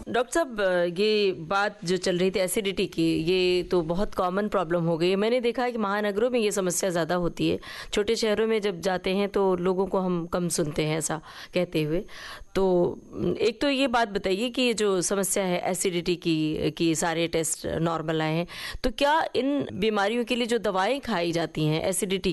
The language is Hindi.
डॉक्टर साहब, ये बात जो चल रही थी एसिडिटी की, ये तो बहुत कॉमन प्रॉब्लम हो गई है। मैंने देखा है कि महानगरों में ये समस्या ज़्यादा होती है। छोटे शहरों में जब जाते हैं तो लोगों को हम कम सुनते हैं ऐसा कहते हुए। तो एक तो ये बात बताइए कि ये जो समस्या है एसिडिटी की कि सारे टेस्ट नॉर्मल आए हैं, तो क्या इन बीमारियों के लिए जो दवाएं खाई जाती हैं एसिडिटी